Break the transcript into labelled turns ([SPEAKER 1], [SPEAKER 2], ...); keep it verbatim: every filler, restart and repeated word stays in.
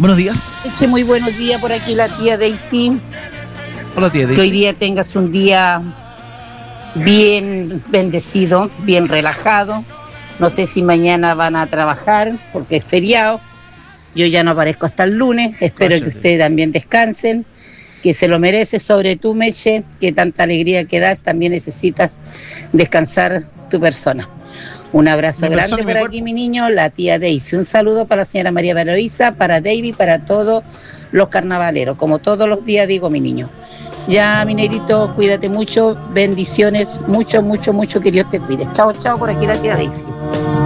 [SPEAKER 1] Buenos días.
[SPEAKER 2] Eche, muy buenos días por aquí la tía Daisy.
[SPEAKER 1] Hola tía Daisy.
[SPEAKER 2] Que hoy día tengas un día bien bendecido, bien relajado. No sé si mañana van a trabajar porque es feriado. Yo ya no aparezco hasta el lunes. Espero
[SPEAKER 1] Cállate.
[SPEAKER 2] que ustedes también descansen, que se lo merece, sobre tú, Meche, que tanta alegría que das, también necesitas descansar tu persona. Un abrazo
[SPEAKER 1] Mi
[SPEAKER 2] grande
[SPEAKER 1] persona y
[SPEAKER 2] por
[SPEAKER 1] mi
[SPEAKER 2] aquí,
[SPEAKER 1] cuerpo.
[SPEAKER 2] mi niño, la tía Daisy. Un saludo para la señora María Valoisa, para David, para todos los carnavaleros. Como todos los días digo, mi niño. Ya, mi negrito, cuídate mucho, bendiciones, mucho, mucho, mucho, que Dios te cuide. Chao, chao, por aquí la tía Daisy.